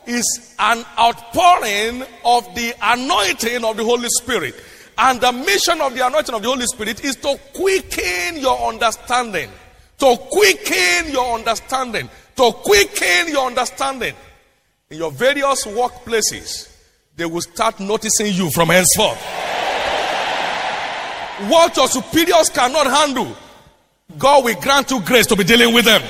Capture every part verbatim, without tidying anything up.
is an outpouring of the anointing of the Holy Spirit. And the mission of the anointing of the Holy Spirit is to quicken your understanding. To quicken your understanding. To quicken your understanding. In your various workplaces, they will start noticing you from henceforth. What your superiors cannot handle, God will grant you grace to be dealing with them.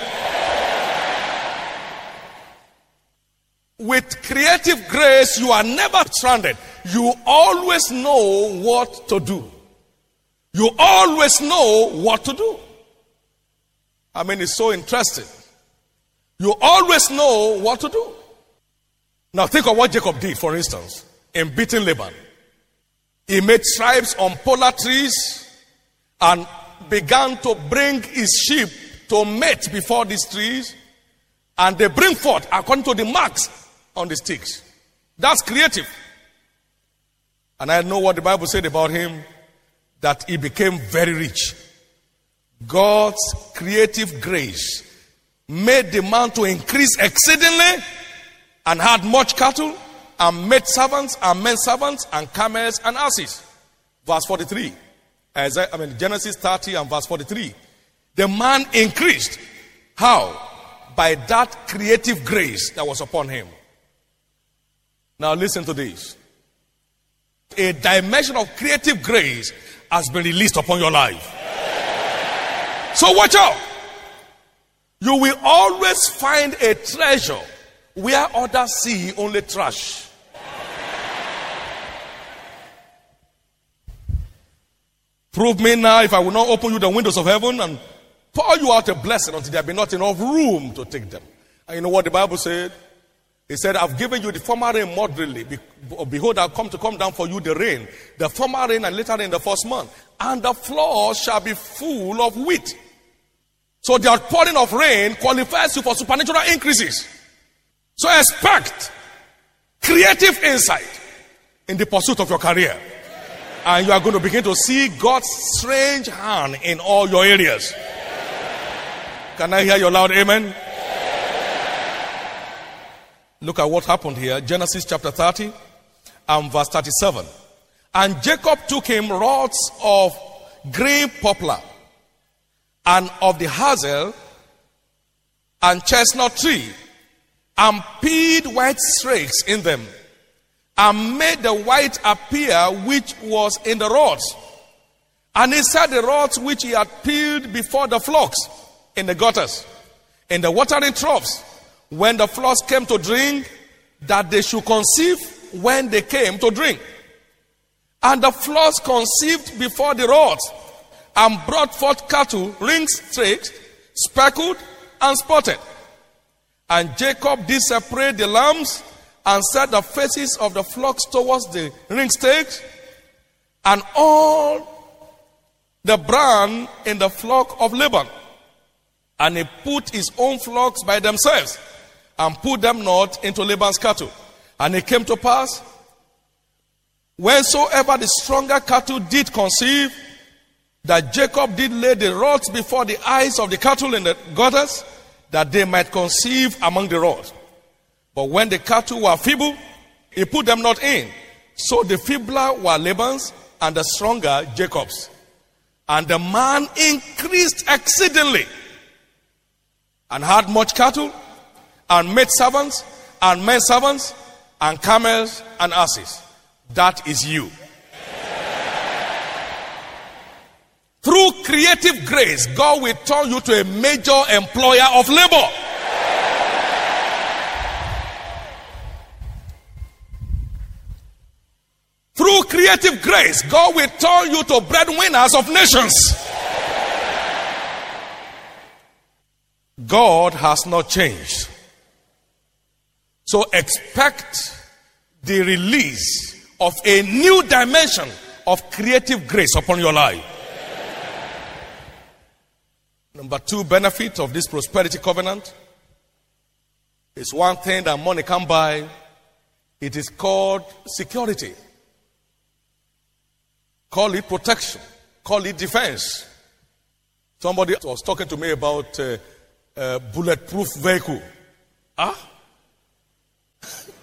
With creative grace, you are never stranded. You always know what to do. You always know what to do. I mean, it's so interesting. You always know what to do. Now think of what Jacob did, for instance, in beating Laban. He made stripes on polar trees and began to bring his sheep to mate before these trees, and they bring forth according to the marks on the sticks. That's creative. And I know what the Bible said about him, that he became very rich. God's creative grace made the man to increase exceedingly, and had much cattle, and maid servants, and men servants, and camels, and asses. Verse forty-three. As I, I mean, Genesis thirty and verse forty-three. The man increased. How? By that creative grace that was upon him. Now listen to this. A dimension of creative grace has been released upon your life. So watch out. You will always find a treasure where others see only trash. Prove me now if I will not open you the windows of heaven and pour you out a blessing until there be not enough room to take them. And you know what the Bible said? It said, I've given you the former rain moderately. Behold, I'll come to come down for you the rain. The former rain and later rain the first month. And the floor shall be full of wheat. So the outpouring of rain qualifies you for supernatural increases. So expect creative insight in the pursuit of your career. And you are going to begin to see God's strange hand in all your areas. Can I hear your loud amen? Look at what happened here. Genesis chapter thirty and verse thirty-seven. And Jacob took him rods of green poplar and of the hazel and chestnut tree, and peeled white streaks in them, and made the white appear which was in the rods. And he set the rods which he had peeled before the flocks in the gutters, in the watering troughs, when the flocks came to drink, that they should conceive when they came to drink. And the flocks conceived before the rods, and brought forth cattle, ring-streaked, speckled, and spotted. And Jacob did separate the lambs, and set the faces of the flocks towards the ring-stakes, and all the bran in the flock of Laban. And he put his own flocks by themselves, and put them not into Laban's cattle. And it came to pass, whensoever the stronger cattle did conceive, that Jacob did lay the rods before the eyes of the cattle in the gutters, that they might conceive among the rods. But when the cattle were feeble, he put them not in. So the feebler were Laban's, and the stronger Jacob's. And the man increased exceedingly, and had much cattle, and maid servants, and men servants, and camels, and asses. That is you. Through creative grace, God will turn you to a major employer of labor. Through creative grace, God will turn you to breadwinners of nations. God has not changed. So expect the release of a new dimension of creative grace upon your life. Number two benefit of this prosperity covenant is one thing that money can't buy. It is called security. Call it protection. Call it defense. Somebody was talking to me about uh, uh, bulletproof vehicle. Ah?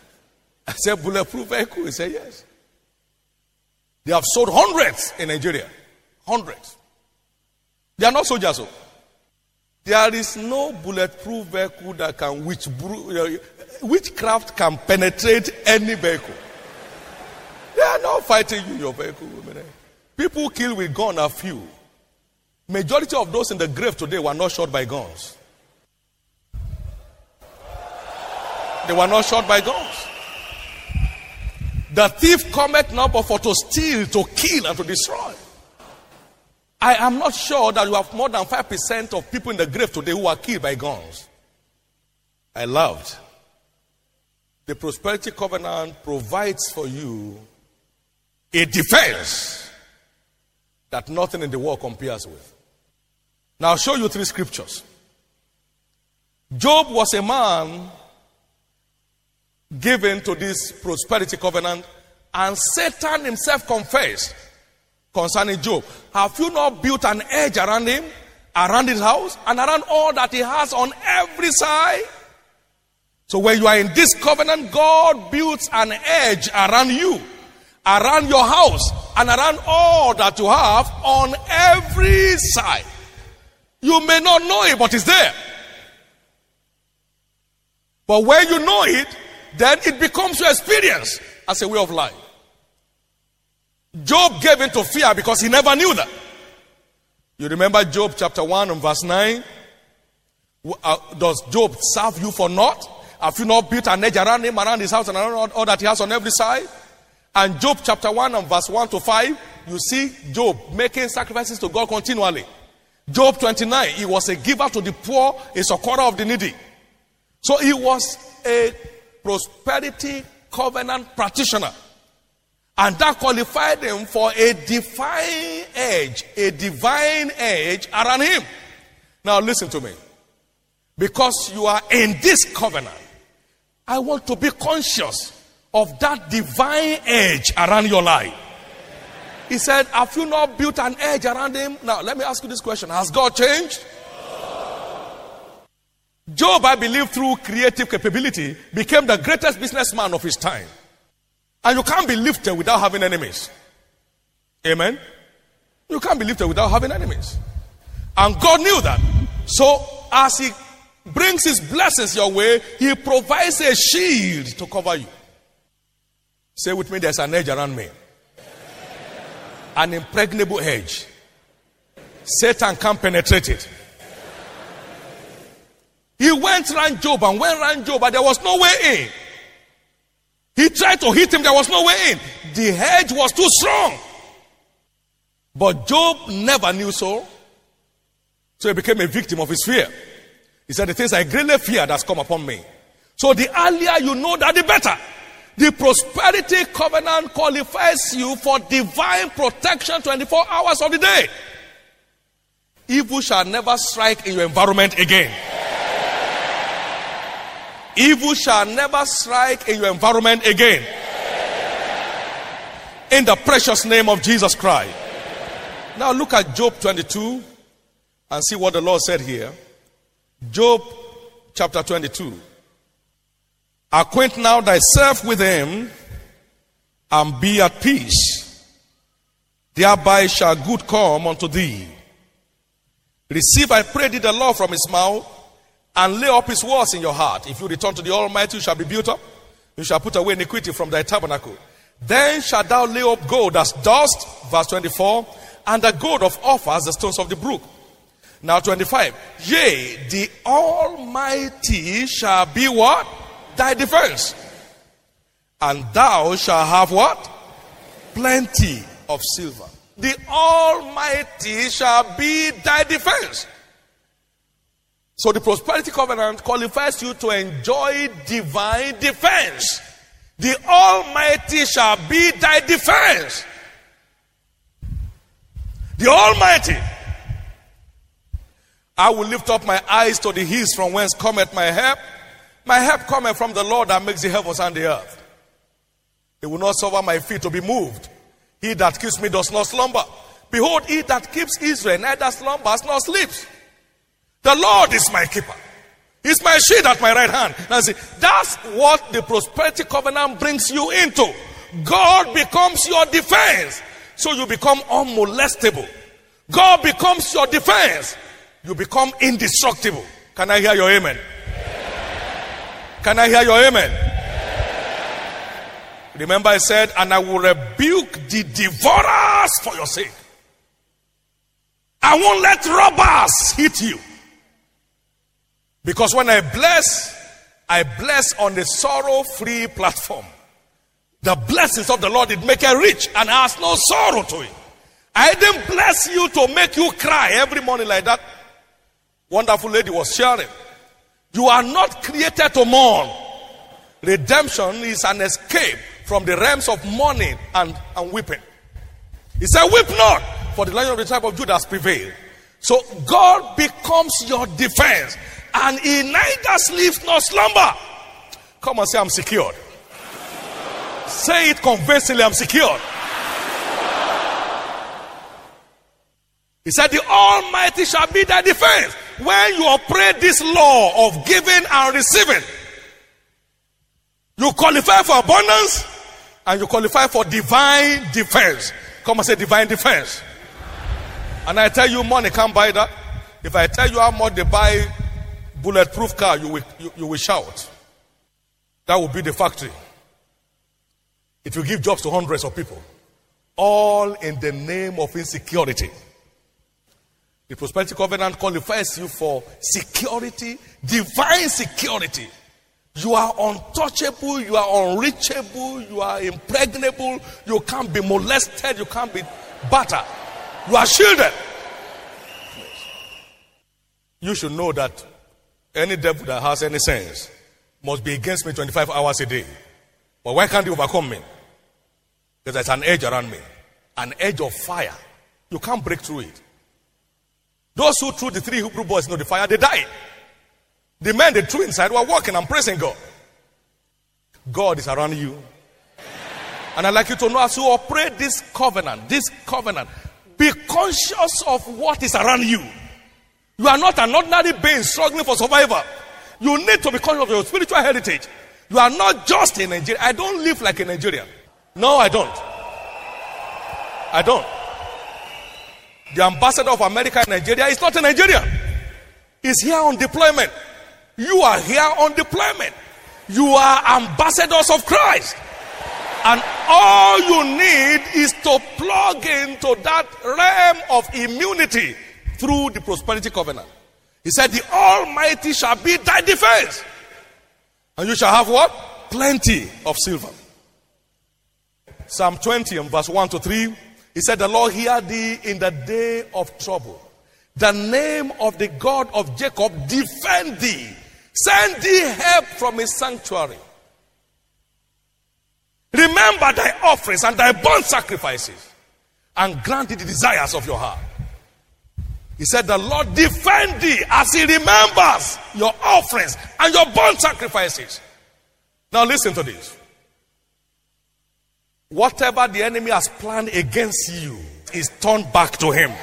I said, bulletproof vehicle? He said, yes. They have sold hundreds in Nigeria. Hundreds. They are not soldiers. So. There is no bulletproof vehicle that can, which witchcraft can penetrate any vehicle. They are not fighting you in your vehicle. People killed with gun are few. Majority of those in the grave today were not shot by guns. They were not shot by guns. The thief cometh not but for to steal, to kill, and to destroy. I am not sure that you have more than five percent of people in the grave today who are killed by guns. I loved. The Prosperity Covenant provides for you a defense that nothing in the world compares with. Now I'll show you three scriptures. Job was a man given to this Prosperity Covenant, and Satan himself confessed concerning Job. Have you not built an edge around him, around his house, and around all that he has on every side? So when you are in this covenant, God builds an edge around you, around your house, and around all that you have on every side. You may not know it, but it's there. But when you know it, then it becomes your experience as a way of life. Job gave into fear because he never knew that. You remember Job chapter one and verse nine? Uh, does Job serve you for naught? Have you not built an edge around him, around his house, and around all, all that he has on every side? And Job chapter one and verse one to five, you see Job making sacrifices to God continually. Job twenty-nine, he was a giver to the poor, a succorer of the needy. So he was a prosperity covenant practitioner. And that qualified him for a divine edge, a divine edge around him. Now listen to me. Because you are in this covenant, I want to be conscious of that divine edge around your life. He said, have you not built an edge around him? Now let me ask you this question. Has God changed? Job, I believe, through creative capability, became the greatest businessman of his time. And you can't be lifted without having enemies. Amen? You can't be lifted without having enemies. And God knew that. So, as he brings his blessings your way, he provides a shield to cover you. Say with me, there's an edge around me. An impregnable edge. Satan can't penetrate it. He went around Job and went around Job, but there was no way in. He tried to hit him, there was no way in. The hedge was too strong. But Job never knew so. So he became a victim of his fear. He said, the things I greatly fear that's come upon me. So the earlier you know that, the better. The prosperity covenant qualifies you for divine protection twenty-four hours of the day. Evil shall never strike in your environment again. Evil shall never strike in your environment again. In the precious name of Jesus Christ. Now look at Job twenty-two and see what the Lord said here. Job chapter twenty-two. Acquaint now thyself with him and be at peace. Thereby shall good come unto thee. Receive, I pray thee, the law from his mouth, and lay up his words in your heart. If you return to the Almighty, you shall be built up. You shall put away iniquity from thy tabernacle. Then shalt thou lay up gold as dust, verse twenty-four, and the gold of offers, the stones of the brook. Now twenty-five. Yea, the Almighty shall be what? Thy defense. And thou shalt have what? Plenty of silver. The Almighty shall be thy defense. So the prosperity covenant qualifies you to enjoy divine defense. The Almighty shall be thy defense. The Almighty. I will lift up my eyes to the hills, from whence cometh my help. My help cometh from the Lord that makes the heavens and the earth. He will not suffer my feet to be moved. He that keeps me does not slumber. Behold, he that keeps Israel neither slumbers nor sleeps. The Lord is my keeper. He's my shield at my right hand. Now see, that's what the prosperity covenant brings you into. God becomes your defense. So you become unmolestable. God becomes your defense. You become indestructible. Can I hear your amen? Can I hear your amen? Remember I said, and I will rebuke the devourers for your sake. I won't let robbers hit you. Because when I bless, I bless on the sorrow-free platform. The blessings of the Lord did make you rich and has no sorrow to it. I didn't bless you to make you cry every morning like that wonderful lady was sharing. You are not created to mourn. Redemption is an escape from the realms of mourning and, and weeping. He said, weep not, for the Lion of the tribe of Judah has prevailed. So God becomes your defense, and he neither sleeps nor slumber. Come and say, I'm secured. Say it convincingly, I'm secured. He said, the Almighty shall be thy defense. When you operate this law of giving and receiving, you qualify for abundance and you qualify for divine defense. Come and say divine defense. And I tell you, money can't buy that. If I tell you how much they buy bulletproof car, you will, you, you will shout. That will be the factory. It will give jobs to hundreds of people. All in the name of insecurity. The prosperity covenant qualifies you for security, divine security. You are untouchable, you are unreachable, you are impregnable, you can't be molested, you can't be battered. You are shielded. You should know that any devil that has any sense must be against me twenty-five hours a day. But why can't he overcome me? Because there's an edge around me. An edge of fire. You can't break through it. Those who threw the three Hebrew boys into the fire, they died. The men they threw inside were walking and praising God. God is around you. And I'd like you to know, as you operate this covenant, this covenant, be conscious of what is around you. You are not an ordinary being struggling for survival. You need to be conscious of your spiritual heritage. You are not just a Nigerian. I don't live like a Nigerian. No, I don't. I don't. The ambassador of America in Nigeria is not a Nigerian. He's here on deployment. You are here on deployment. You are ambassadors of Christ. And all you need is to plug into that realm of immunity through the prosperity covenant. He said, the Almighty shall be thy defense. And you shall have what? Plenty of silver. Psalm twenty and verse one to three. He said, the Lord hear thee in the day of trouble. The name of the God of Jacob defend thee. Send thee help from his sanctuary. Remember thy offerings and thy burnt sacrifices, and grant thee the desires of your heart. He said, the Lord defend thee as he remembers your offerings and your burnt sacrifices. Now listen to this. Whatever the enemy has planned against you is turned back to him.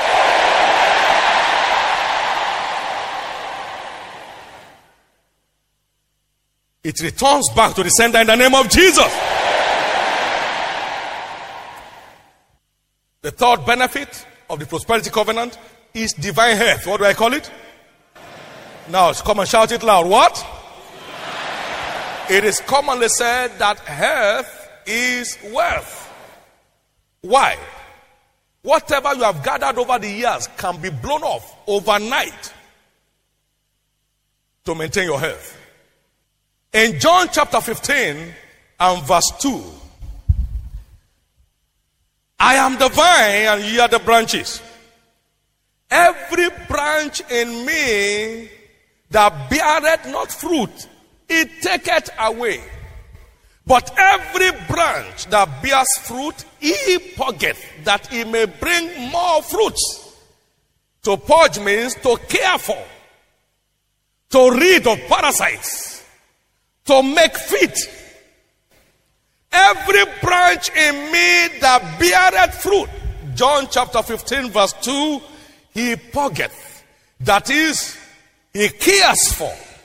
It returns back to the sender in the name of Jesus. The third benefit of the prosperity covenant is divine health. What do I call it? Now, come and shout it loud. What? It is commonly said that health is wealth. Why? Whatever you have gathered over the years can be blown off overnight to maintain your health. In John chapter fifteen and verse two, I am the vine and ye are the branches. Every branch in me that beareth not fruit, it taketh away. But every branch that bears fruit, he purgeth, that he may bring more fruits. To purge means to care for, to rid of parasites, to make fit. Every branch in me that beareth fruit, John chapter fifteen verse two, he purgeth, that is, he cares for,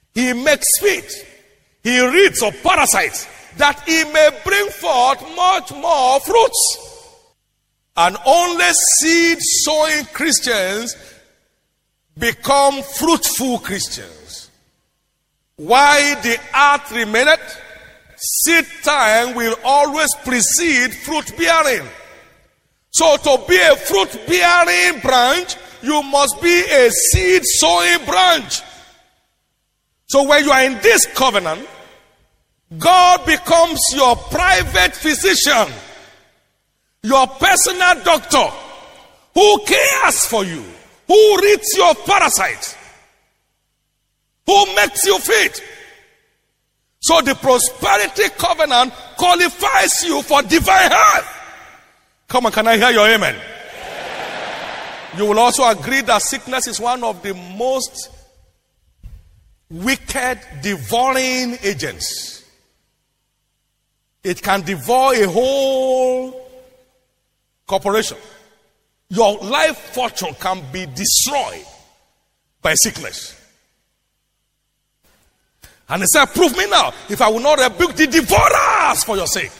He makes feet. He reads of parasites, that he may bring forth much more fruits. And only seed-sowing Christians become fruitful Christians. While the earth remaineth, seed time will always precede fruit bearing. So to be a fruit bearing branch, you must be a seed sowing branch. So when you are in this covenant, God becomes your private physician, your personal doctor, who cares for you, who reads your parasites, who makes you fit. So the prosperity covenant qualifies you for divine health. Come on, can I hear your amen? You will also agree that sickness is one of the most wicked, devouring agents. It can devour a whole corporation. Your life fortune can be destroyed by sickness. And he said, prove me now if I will not rebuke the devourers for your sake.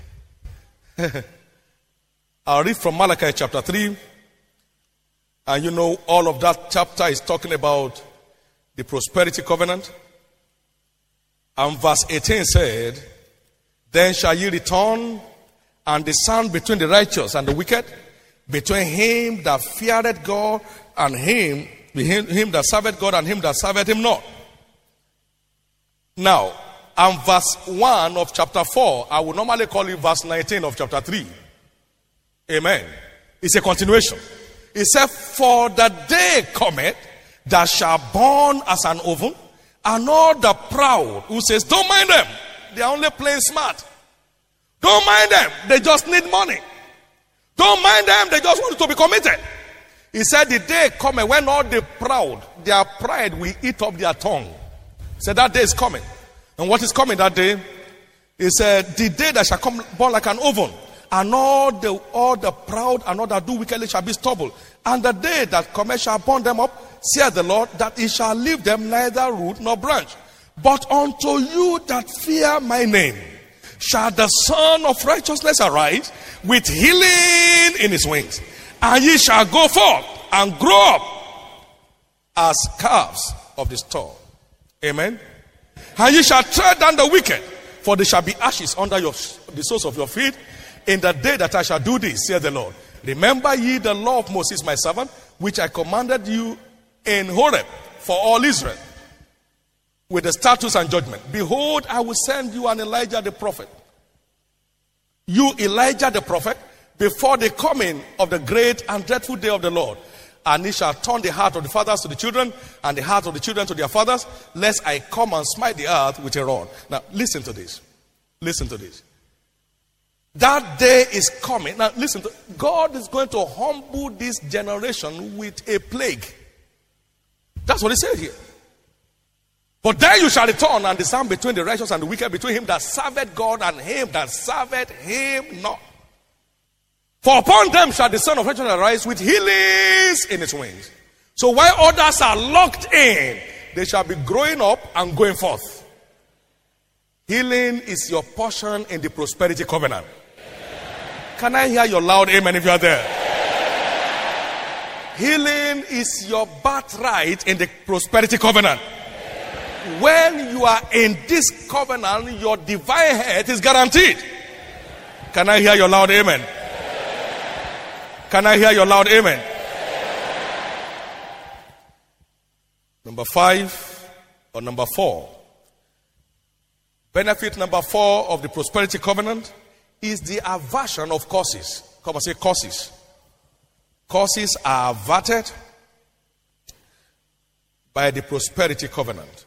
I'll read from Malachi chapter three. And you know, all of that chapter is talking about the prosperity covenant. And verse eighteen said, then shall ye return and discern between the righteous and the wicked, between him that feareth God and him, him, him that serveth God and him that serveth him not. Now, and verse one of chapter four, I would normally call it verse nineteen of chapter three. Amen. It's a continuation. It said, for the day cometh that shall burn as an oven, and all the proud who says, don't mind them, they are only playing smart. Don't mind them, they just need money. Don't mind them, they just want to be committed. He said, the day cometh when all the proud, their pride will eat up their tongue. He said, that day is coming. And what is coming that day? He said, the day that shall come burn like an oven, and all the all the proud and all that do wickedly shall be stubble. And the day that cometh shall burn them up, saith the Lord, that he shall leave them neither root nor branch. But unto you that fear my name shall the Son of Righteousness arise with healing in his wings. And ye shall go forth and grow up as calves of the stall. Amen. And ye shall tread down the wicked, for they shall be ashes under your, the soles of your feet. In the day that I shall do this, saith the Lord, remember ye the law of Moses my servant, which I commanded you in Horeb for all Israel, with the statutes and judgment. Behold, I will send you an Elijah the prophet. You, Elijah the prophet, before the coming of the great and dreadful day of the Lord. And he shall turn the heart of the fathers to the children, and the heart of the children to their fathers, lest I come and smite the earth with a rod. Now, listen to this. Listen to this. That day is coming. Now, listen to, God is going to humble this generation with a plague. That's what he said here. But then you shall return and discern between the righteous and the wicked, between him that serveth God and him that serveth him not. For upon them shall the Son of Righteousness arise with healings in his wings. So while others are locked in, they shall be growing up and going forth. Healing is your portion in the prosperity covenant. Can I hear your loud amen if you are there? Healing is your birthright in the prosperity covenant. When you are in this covenant, your divine health is guaranteed. Can I hear your loud amen? Can I hear your loud amen? Number five or number four. Benefit number four of the prosperity covenant is the aversion of curses. Come on, say curses. Curses are averted by the prosperity covenant.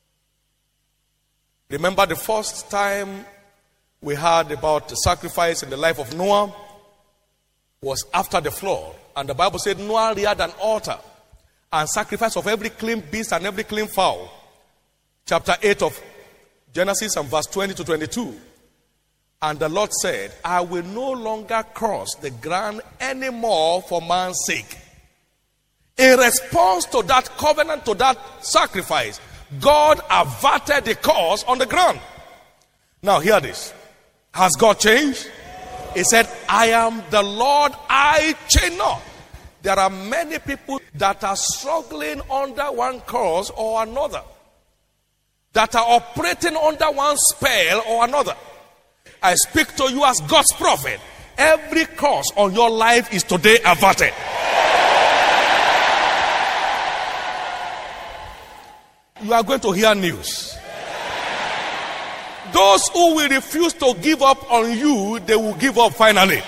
Remember the first time we heard about the sacrifice in the life of Noah was after the flood. And the Bible said Noah reared an altar and sacrifice of every clean beast and every clean fowl. Chapter eight of Genesis and verse twenty to twenty-two. And the Lord said, I will no longer curse the ground anymore for man's sake. In response to that covenant, to that sacrifice, God averted the curse on the ground. Now hear this. Has God changed? He said, I am the Lord, I change not. There are many people that are struggling under one curse or another, that are operating under one spell or another. I speak to you as God's prophet. Every curse on your life is today averted. You are going to hear news. Those who will refuse to give up on you, they will give up finally.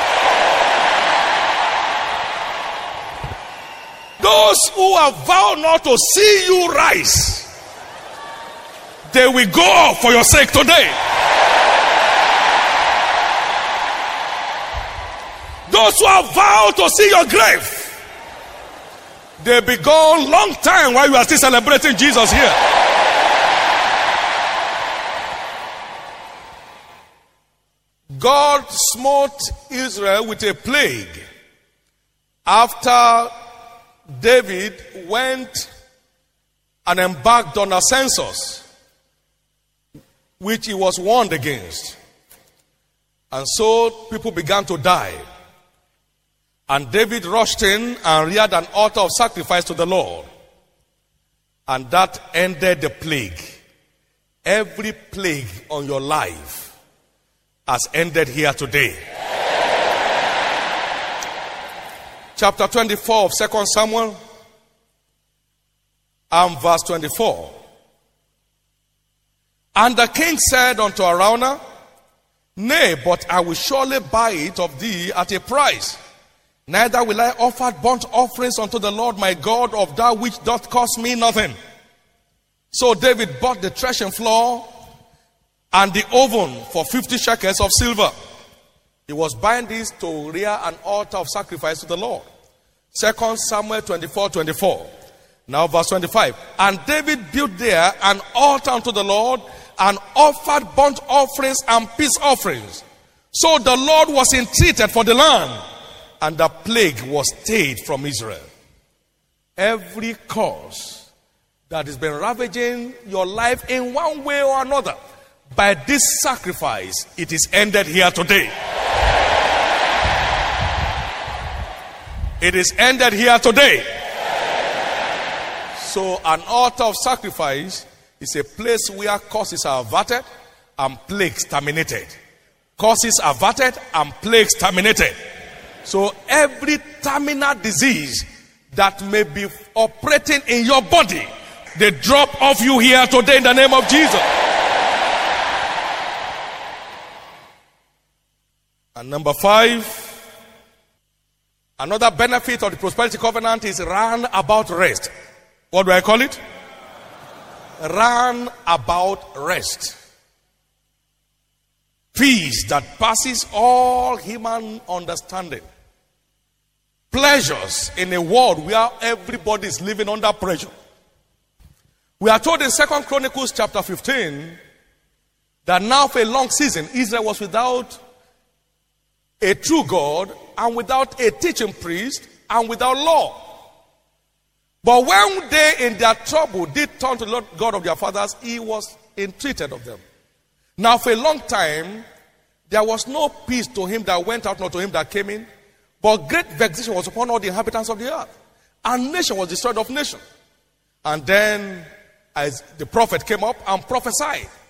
Those who have vowed not to see you rise, they will go off for your sake today. Those who have vowed to see your grave, they be gone long time while you are still celebrating Jesus here. God smote Israel with a plague after David went and embarked on a census, which he was warned against. And so people began to die. And David rushed in and reared an altar of sacrifice to the Lord. And that ended the plague. Every plague on your life has ended here today. Chapter twenty-four of Second Samuel and verse twenty-four. And the king said unto Araunah, Nay, but I will surely buy it of thee at a price. Neither will I offer burnt offerings unto the Lord my God of that which doth cost me nothing. So David bought the threshing floor and the oven for fifty shekels of silver. He was buying this to rear an altar of sacrifice to the Lord. Second Samuel twenty-four twenty-four. Now verse twenty-five. And David built there an altar unto the Lord and offered burnt offerings and peace offerings. So the Lord was entreated for the land, and the plague was stayed from Israel. Every curse that has been ravaging your life in one way or another, by this sacrifice, it is ended here today. It is ended here today. So an altar of sacrifice is a place where curses are averted and plagues terminated. Curses averted and plagues terminated. So every terminal disease that may be operating in your body, they drop off you here today in the name of Jesus. And number five, another benefit of the prosperity covenant is round-about rest. What do I call it? Round-about rest. Peace that passes all human understanding. Pleasures in a world where everybody is living under pressure. We are told in Second Chronicles chapter fifteen that now for a long season Israel was without a true God and without a teaching priest and without law. But when they in their trouble did turn to the Lord God of their fathers, he was entreated of them. Now for a long time there was no peace to him that went out, nor to him that came in. But great vexation was upon all the inhabitants of the earth. And nation was destroyed of nation. And then as the prophet came up and prophesied